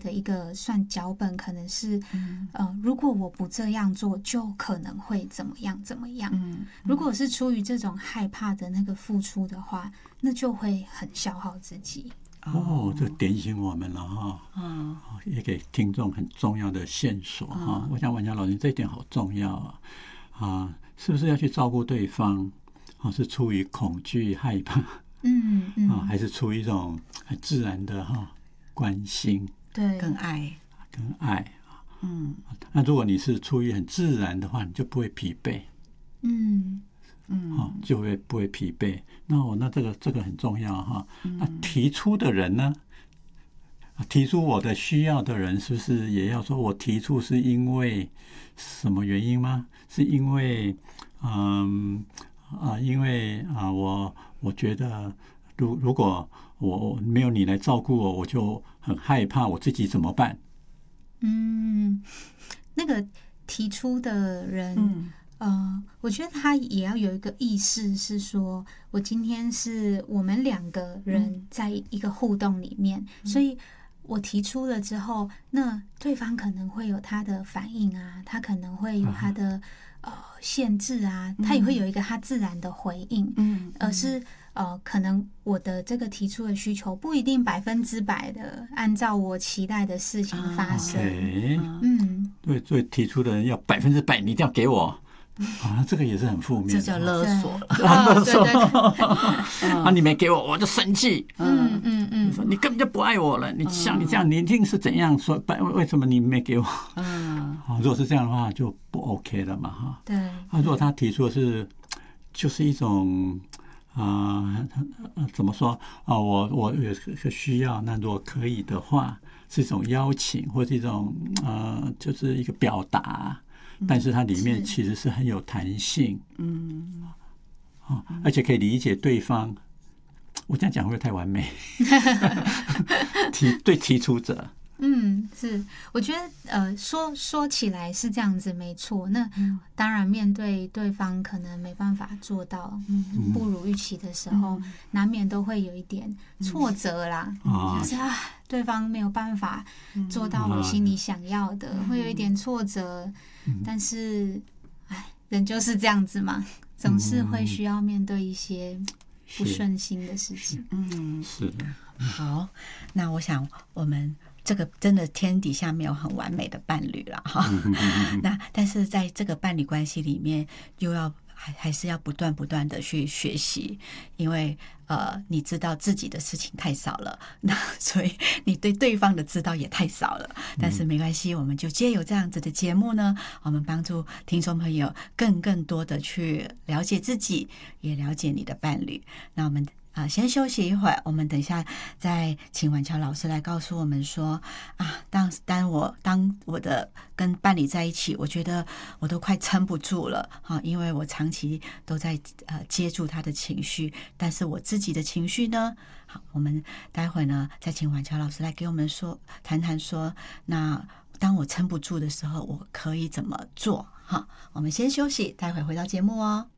的一个算脚本，可能是如果我不这样做，就可能会怎么样怎么样。如果是出于这种害怕的那个付出的话，那就会很消耗自己。 这点醒我们了哈，也给听众很重要的线索哈。我想婉霞老师这一点好重要是不是要去照顾对方？是出于恐惧、害怕，还是出于一种很自然的关心？ 对， 跟爱。 那如果你是出于很自然的话，你就不会疲惫。就会不会疲惫？那这个很重要哈。那提出的人呢？提出我的需要的人，是不是也要说我提出是因为什么原因吗？是因为我觉得如果我没有你来照顾我，我就很害怕我自己怎么办？ 那个提出的人。我觉得他也要有一个意识，是说我今天是我们两个人在一个互动里面，所以我提出了之后，那对方可能会有他的反应啊，他可能会有他的限制啊，他也会有一个他自然的回应，而是可能我的这个提出的需求不一定100%的按照我期待的事情发生。 对，所以提出的人要100%，你一定要给我。这个也是很负面的， 这叫勒索了。 勒索你没给我，我就生气。你根本就不爱我了。你像你这样，你一定是怎样说？为什么你没给我？如果是这样的话，就不 OK 了嘛。 对。 如果他提出的就是一种怎么说我有个需要，那如果可以的话，是一种邀请，或是一种就是一个表达。但是它里面其实是很有弹性，而且可以理解对方。我这样讲会不会太完美？对提出者， 是，我觉得说起来是这样子，没错。那当然，面对对方可能没办法做到不如预期的时候，难免都会有一点挫折啦。就是对方没有办法做到我心里想要的，会有一点挫折。但是，人就是这样子嘛，总是会需要面对一些不顺心的事情。 是的。 好，那我想我们这个真的天底下没有很完美的伴侣了哈。那但是在这个伴侣关系里面，又要还是要不断的去学习，因为你知道自己的事情太少了，那所以你对对方的知道也太少了。但是没关系，我们就藉由这样子的节目呢，我们帮助听众朋友更多的去了解自己，也了解你的伴侣。那我们先休息一会儿，我们等一下再请婉乔老师来告诉我们说当我的跟伴侣在一起，我觉得我都快撑不住了因为我长期都在接住他的情绪，但是我自己的情绪呢？好，我们待会呢再请婉乔老师来给我们谈谈说，那当我撑不住的时候，我可以怎么做？我们先休息，待会回到节目哦。